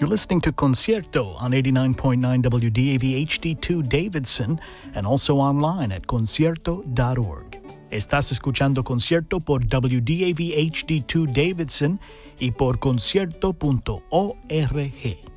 You're listening to Concierto on 89.9 WDAV HD2 Davidson and also online at concierto.org. Estás escuchando Concierto por WDAV HD2 Davidson y por concierto.org.